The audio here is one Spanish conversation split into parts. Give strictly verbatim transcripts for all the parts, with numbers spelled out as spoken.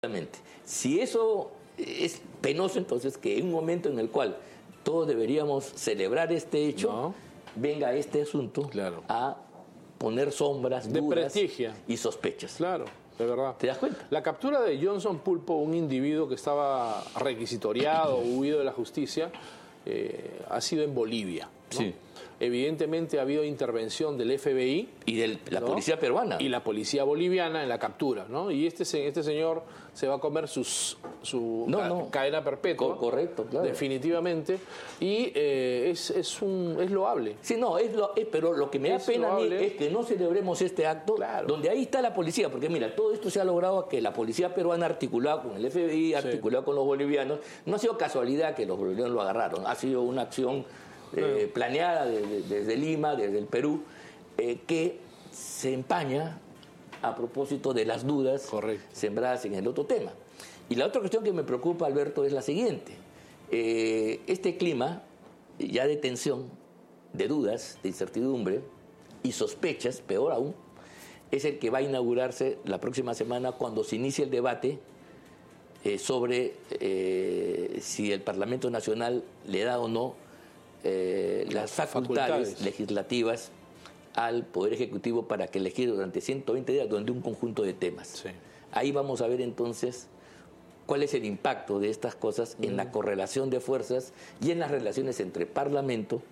Exactamente. Si eso es penoso, entonces que en un momento en el cual todos deberíamos celebrar este hecho, no. venga este asunto claro. a poner sombras, de dudas prestigio y sospechas. Claro, de verdad. ¿Te das cuenta? La captura de Johnson Pulpo, un individuo que estaba requisitoriado, huido de la justicia, eh, ha sido en Bolivia, ¿no? Sí. Evidentemente ha habido intervención del F B I y de la ¿no? policía peruana y la policía boliviana en la captura, ¿no? Y este este señor se va a comer sus, su no, ca no. cadena perpetua, Co correcto, claro, definitivamente, y eh, es es un es loable. Sí, no, es lo, es, pero lo que me da es pena loable. a mí es que no celebremos este acto, claro. donde ahí está la policía, porque mira, todo esto se ha logrado que la policía peruana articulada con el F B I, articulada sí. con los bolivianos, no ha sido casualidad que los bolivianos lo agarraron, ha sido una acción Eh, planeada desde, desde Lima, desde el Perú, eh, que se empaña a propósito de las dudas Correcto. sembradas en el otro tema. Y la otra cuestión que me preocupa, Alberto, es la siguiente. Eh, este clima ya de tensión, de dudas, de incertidumbre y sospechas, peor aún, es el que va a inaugurarse la próxima semana cuando se inicie el debate eh, sobre eh, si el Parlamento Nacional le da o no Eh, las facultades, facultades legislativas al Poder Ejecutivo para que elegir durante ciento veinte días durante un conjunto de temas. Sí. Ahí vamos a ver entonces cuál es el impacto de estas cosas mm. en la correlación de fuerzas y en las relaciones entre Parlamento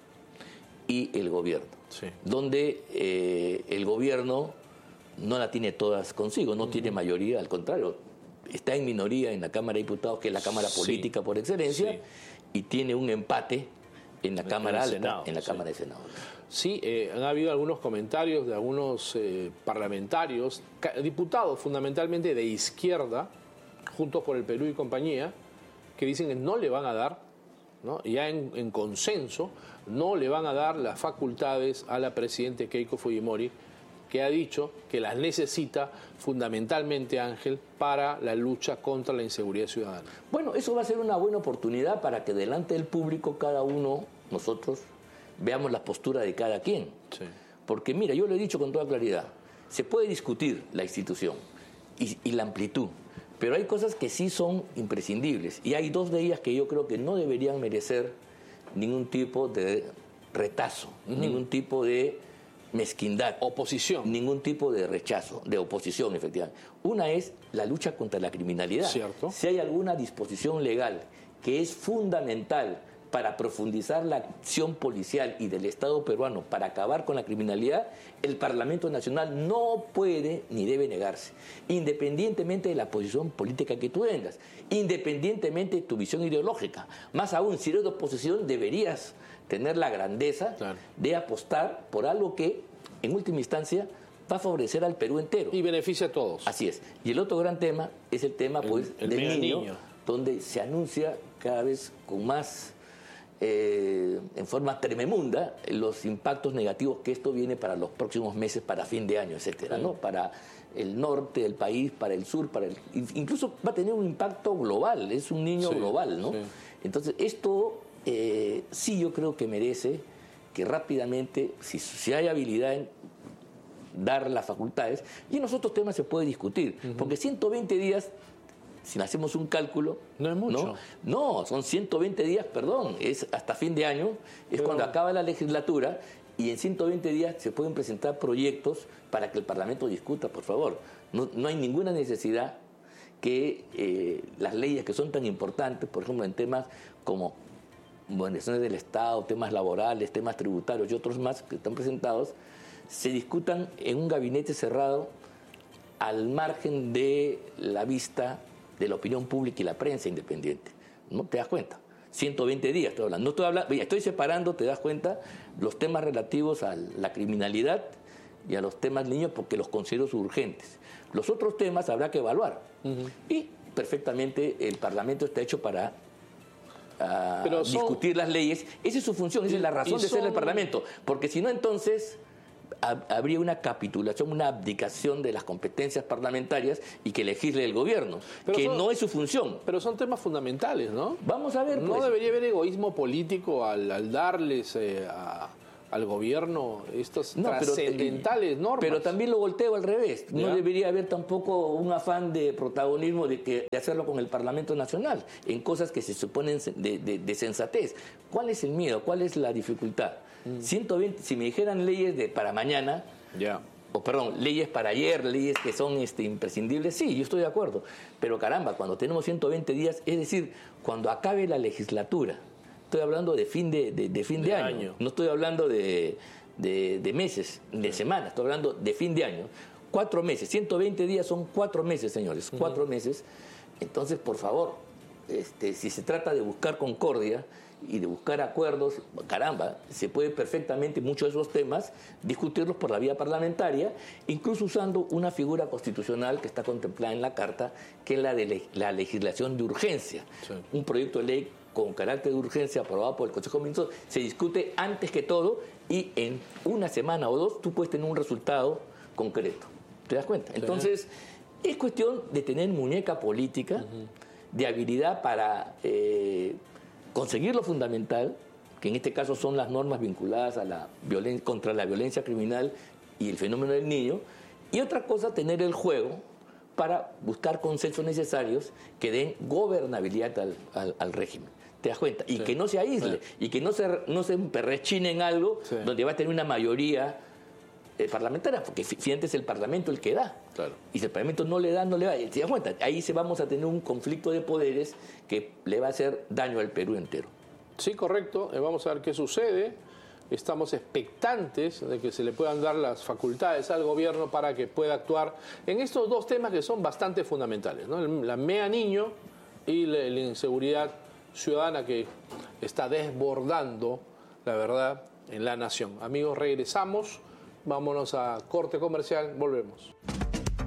y el gobierno, sí. donde eh, el gobierno no la tiene todas consigo, no mm. tiene mayoría, al contrario, está en minoría en la Cámara de Diputados, que es la Cámara sí. política por excelencia, sí. y tiene un empate en la Cámara Alta, Senado, en la sí. Cámara de Senado. Sí, eh, han habido algunos comentarios de algunos eh, parlamentarios, diputados fundamentalmente de izquierda, Juntos por el Perú y compañía, que dicen que no le van a dar, ¿no? ya en, en consenso, no le van a dar las facultades a la presidenta Keiko Fujimori, que ha dicho que las necesita fundamentalmente, Ángel, para la lucha contra la inseguridad ciudadana. Bueno, eso va a ser una buena oportunidad para que delante del público cada uno, nosotros, veamos la postura de cada quien. Sí. Porque mira, yo lo he dicho con toda claridad, se puede discutir la institución y, y la amplitud, pero hay cosas que sí son imprescindibles y hay dos de ellas que yo creo que no deberían merecer ningún tipo de retazo, uh-huh. ningún tipo de mezquindad, oposición, ningún tipo de rechazo, de oposición, efectivamente. Una es la lucha contra la criminalidad. ¿Cierto? Si hay alguna disposición legal que es fundamental para profundizar la acción policial y del Estado peruano para acabar con la criminalidad, el Parlamento Nacional no puede ni debe negarse, independientemente de la posición política que tú tengas, independientemente de tu visión ideológica. Más aún, si eres de oposición, deberías tener la grandeza claro. de apostar por algo que, en última instancia, va a favorecer al Perú entero. Y beneficia a todos. Así es. Y el otro gran tema es el tema pues, el, el del niño, niño, donde se anuncia cada vez con más, eh, en forma tremenda, los impactos negativos que esto viene para los próximos meses, para fin de año, etcétera, sí. ¿no? Para el norte del país, para el sur, para el, incluso va a tener un impacto global, es un niño sí, global, ¿no? Sí. Entonces, esto eh, sí yo creo que merece que rápidamente, si, si hay habilidad en dar las facultades, y en los otros temas se puede discutir, uh-huh. porque ciento veinte días, si hacemos un cálculo, no es mucho. No, no, son ciento veinte días, perdón, es hasta fin de año, es Pero... cuando acaba la legislatura, y en ciento veinte días se pueden presentar proyectos para que el Parlamento discuta, por favor. No, no hay ninguna necesidad que eh, las leyes que son tan importantes, por ejemplo, en temas como organizaciones del Estado, temas laborales, temas tributarios y otros más que están presentados, se discutan en un gabinete cerrado al margen de la vista de la opinión pública y la prensa independiente. ¿No te das cuenta? ciento veinte días estoy hablando. No estoy hablando, estoy separando, te das cuenta, los temas relativos a la criminalidad y a los temas niños porque los considero urgentes. Los otros temas habrá que evaluar. Uh-huh. Y perfectamente el Parlamento está hecho para uh, Pero son... discutir las leyes. Esa es su función, esa es la razón de son... ser el Parlamento. Porque si no, entonces habría una capitulación, una abdicación de las competencias parlamentarias y que legisle el gobierno, pero que son, no es su función. Pero son temas fundamentales, ¿no? Vamos a ver, No pues. debería haber egoísmo político al, al darles eh, a, al gobierno estas No, pero, trascendentales normas. Pero también lo volteo al revés. No ¿Ya? debería haber tampoco un afán de protagonismo de, que, de hacerlo con el Parlamento Nacional, en cosas que se suponen de, de, de sensatez. ¿Cuál es el miedo? ¿Cuál es la dificultad? Mm. ciento veinte, si me dijeran leyes de para mañana, ya. o perdón, leyes para ayer, leyes que son este, imprescindibles, sí, yo estoy de acuerdo. Pero caramba, cuando tenemos ciento veinte días, es decir, cuando acabe la legislatura, estoy hablando de fin de, de, de fin de, de año. año, no estoy hablando de, de, de meses, de semanas, estoy hablando de fin de año. Cuatro meses, ciento veinte días son cuatro meses, señores, cuatro uh-huh. meses. Entonces, por favor, este, si se trata de buscar concordia y de buscar acuerdos, caramba, se puede perfectamente muchos de esos temas discutirlos por la vía parlamentaria, incluso usando una figura constitucional que está contemplada en la Carta, que es la de le- la legislación de urgencia. Sí. Un proyecto de ley con carácter de urgencia aprobado por el Consejo de Ministros se discute antes que todo y en una semana o dos tú puedes tener un resultado concreto. ¿Te das cuenta? Sí. Entonces, es cuestión de tener muñeca política, uh-huh. de habilidad para eh, conseguir lo fundamental, que en este caso son las normas vinculadas a la violen- contra la violencia criminal y el fenómeno del niño, y otra cosa, tener el juego para buscar consensos necesarios que den gobernabilidad al, al, al régimen. ¿Te das cuenta? Y sí. que no se aísle, sí. y que no se, no se perrechine en algo sí. donde va a tener una mayoría eh, parlamentaria, porque finalmente es el Parlamento el que da. Claro. Y si el Parlamento no le da, no le da. ¿Te das cuenta? Ahí se vamos a tener un conflicto de poderes que le va a hacer daño al Perú entero. Sí, correcto. Eh, vamos a ver qué sucede. Estamos expectantes de que se le puedan dar las facultades al gobierno para que pueda actuar en estos dos temas que son bastante fundamentales, ¿no? La MEA niño y la, la inseguridad ciudadana que está desbordando, la verdad, en la nación. Amigos, regresamos, vámonos a corte comercial, volvemos.